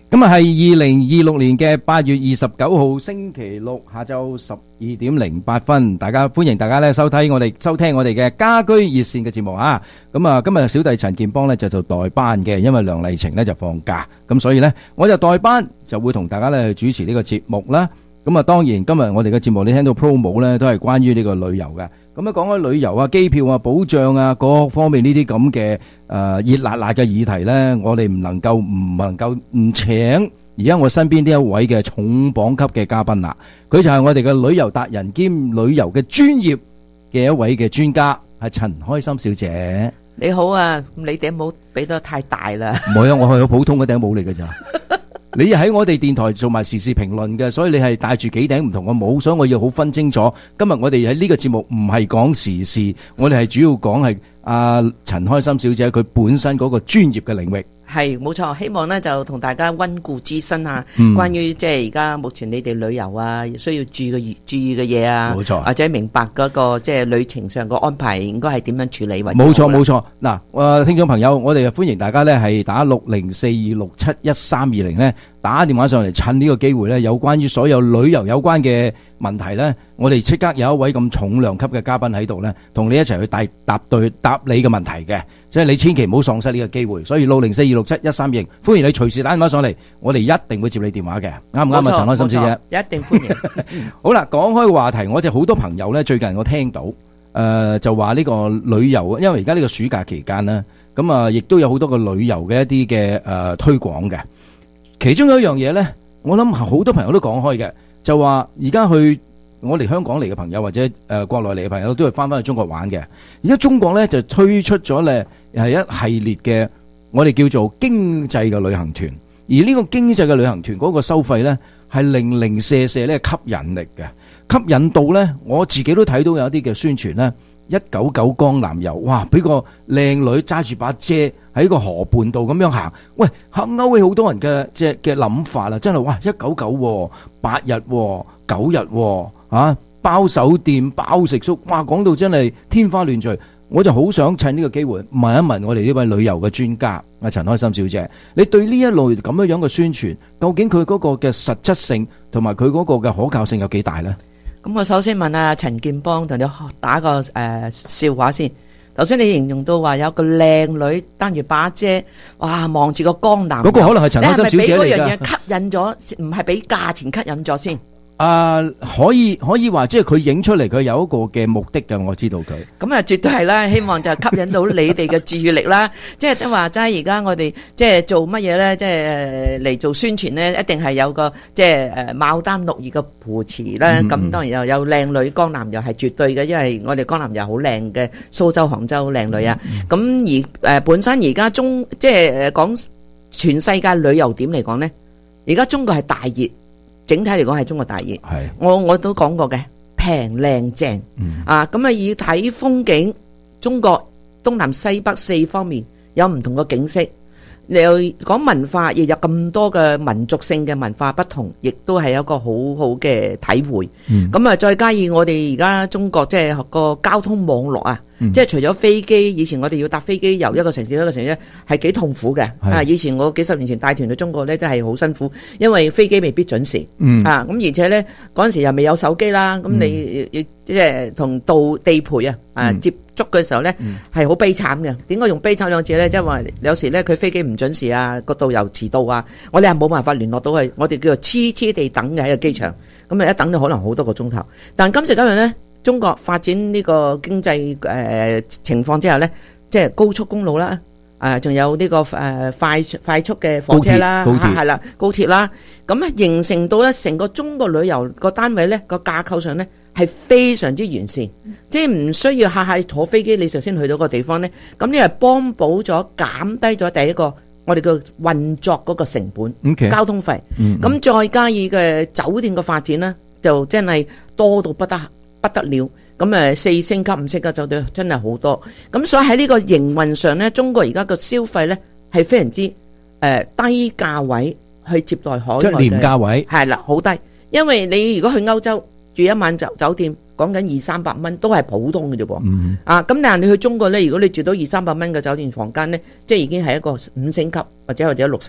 咁啊，係2026年嘅8月29號星期六下晝12:08，大家歡迎大家咧收聽我哋嘅家居熱線嘅節目啊。咁啊，今日小弟陳健邦咧就做代班嘅，因為梁麗晴咧就放假，咁所以咧我就代班就會同大家咧去主持呢個節目啦。咁啊，當然今日我哋嘅節目你聽到 promo 咧都係關於呢個旅遊嘅。咁啊，講開旅遊啊、機票啊、保障啊各方面呢啲咁嘅熱辣辣嘅議題咧，我哋唔能夠唔請而家我身邊呢一位嘅重磅級嘅嘉賓啦。佢就係我哋嘅旅遊達人兼旅遊嘅專業嘅一位嘅專家，係陳開心小姐。 你好啊，你頂帽俾得太大啦。 唔係啊，我係好普通嘅頂帽嚟嘅咋。你喺我哋電台做埋時事評論嘅，所以你係戴住幾頂唔同嘅帽，所以我要好分清楚。今日我哋喺呢個節目唔係講時事，我哋係主要講係陳開心小姐佢本身嗰個專業嘅領域。 係冇錯，希望咧就同大家溫故知新啊，關於即係而家目前你哋旅遊啊需要注意嘅嘢啊， 冇錯， 或者明白嗰個即係旅程上個安排應該係點樣處理為冇錯。嗱，聽眾朋友，我哋歡迎大家咧係打60426711320咧打電話上嚟，趁呢個機會咧有關於所有旅遊有關嘅問題咧，我哋即刻有一位咁重量級嘅嘉賓喺度咧，同你一齊去答你嘅問題嘅，即係你千祈唔好喪失呢個機會。所以60426711320，歡迎你隨時打電話上嚟，我哋一定會接你電話嘅，啱唔啱啊？陳開心小姐， 一定歡迎。 好啦，講開個話題，我哋好多朋友咧，最近我聽到就話呢個旅遊，因為而家呢個暑假期間咧，咁啊，亦都有好多個旅遊嘅一啲嘅推廣嘅。其中有一樣嘢咧，我諗好多朋友都講開嘅，就話而家我哋香港嚟嘅朋友或者國內嚟嘅朋友都係翻去中國玩嘅。而家中國咧就推出咗咧係一系列嘅我哋叫做經濟嘅旅行團，而呢個經濟嘅旅行團嗰個收費咧係零零舍舍咧吸引力嘅，吸引到咧我自己都睇到有一啲嘅宣傳咧，199江南遊，哇！俾個靚女揸住把遮喺個河畔度咁樣行，喂，勾起好多人嘅嘅諗法啦，真係哇！199 8日9日包酒店包食宿，哇！講到真係天花亂墜，我就好想趁呢個機會問一問我哋呢位旅遊嘅專家阿陳開心小姐，你對呢一類咁樣嘅宣傳，究竟佢嗰個嘅實質性同埋佢嗰個嘅可靠性有幾大呢？ 咁我首先問阿陳健邦同你打個笑話先。頭先你形容到話有個靚女擔住把遮，哇，望住個江南， 嗰個可能係陳開心小姐嚟㗎。你係咪俾嗰樣嘢吸引咗？唔係俾價錢吸引咗先？ 可以話，即係佢影出嚟，佢有一個嘅目的嘅，我知道佢。 咁啊，絕對係啦，希望就吸引到你哋嘅注意力啦。即係都話齋，而家我哋即係做乜嘢咧？即係嚟做宣傳咧，一定係有個即係牡丹綠葉嘅扶持啦。咁當然又有靚女江南又係絕對嘅，因為我哋江南又好靚嘅，蘇州、杭州靚女啊。咁而本身而家即係講全世界旅遊點嚟講咧，而家中國係大熱。整體嚟講係中國大熱，我都講過嘅，平靚正咁啊，以睇風景，中國東南西北四方面有唔同嘅景色。你又講文化，亦有咁多嘅民族性嘅文化不同，亦都係一個好好嘅體會。咁啊，再加以我哋而家中國即係個交通網絡啊，即係除咗飛機，以前我哋要搭飛機由一個城市一個城市係幾痛苦嘅。以前我幾十年前帶團去中國咧，真係好辛苦，因為飛機未必準時。咁而且咧嗰陣時又未有手機啦，咁你即係同地陪接觸嘅時候咧係好悲慘嘅。點解用悲慘兩字咧？即係話有時咧佢飛機唔準時啊，個導遊遲到啊，我哋係冇辦法聯絡到佢，我哋叫做痴痴地等嘅喺個機場。咁啊一等就可能好多個鐘頭。但今時今日咧，中國發展呢個經濟情況之下咧，即係高速公路啦，仲有呢個快速嘅火車啦，係啦，高鐵啦，咁啊形成到咧成個中國旅遊個單位咧個架構上咧係非常之完善，即係唔需要下下坐飛機你就先去到個地方咧。咁你係幫補咗減低咗第一個我哋嘅運作嗰個成本，交通費。咁再加以嘅酒店嘅發展咧，就真係多到不得了。咁4星級、5星級酒店真係好多。咁所以喺呢個營運上咧，中國而家個消費咧係非常之低價位去接待海外嘅，即係廉價位，係啦，好低。因為你如果去歐洲住一晚酒店，講緊200-300蚊都係普通嘅啫噃。咁但係你去中國咧，如果你住到200-300蚊嘅酒店房間咧，即係已經係一個5星級或者6星級。